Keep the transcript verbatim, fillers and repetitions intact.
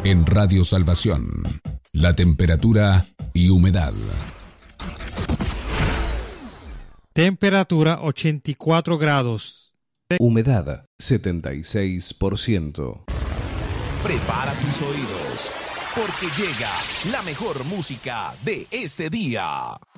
En Radio Salvación, la temperatura y humedad. Temperatura ochenta y cuatro grados. Humedad setenta y seis por ciento. Prepara tus oídos, porque llega la mejor música de este día.